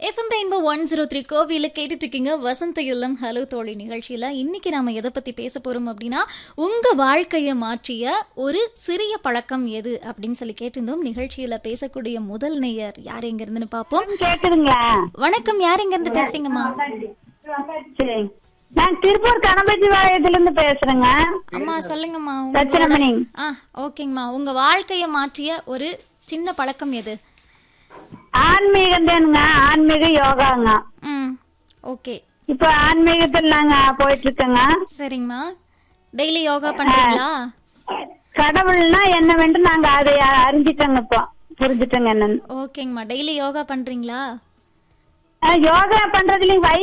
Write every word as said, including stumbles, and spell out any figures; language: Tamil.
FM rainbow one zero three கோவில கேட்டுட்டு இருக்கீங்க வசந்த இல்லம் ஹலோ தோழி நிகழ்ச்சியில. இன்னைக்கு நாம எதை பத்தி பேச போறோம் அப்படின்னா, உங்க வாழ்க்கையை மாற்றிய ஒரு சிறிய பழக்கம் எது அப்படின்னு சொல்லி கேட்டிருந்தோம். நிகழ்ச்சியில பேசக்கூடிய முதல் நேயர் யார் எங்க இருந்துன்னு பாப்போம். கேக்குதுங்களா? வணக்கம், யார் எங்க இருந்து பேசுறீங்கம்மா? சரி, நான் திருப்பூர் கணபதி வாயத்துல இருந்து பேசுறேங்க. அம்மா சொல்லுங்கம்மா. சத்திரமணி. ஆ ஓகேங்கம்மா. உங்க வாழ்க்கையை மாற்றிய ஒரு சின்ன பழக்கம் எது? ஆன்மீகம் தானுங்க, ஆன்மீக யோகாங்க. ம் ஓகே. இப்ப ஆன்மீகத்தில் நாங்க போயிட்டு இருக்கோங்க. சரிங்கம்மா. டெய்லி யோகா பண்றீங்களா? கடவுள்னா என்னவென்று நாங்க அதை அறிஞ்சிட்டோங்க, இப்போ புரிஞ்சுட்டோங்க என்னன்னு. ஓகேங்கம்மா. டெய்லி யோகா பண்றீங்களா? யோகா பண்றதுலயும்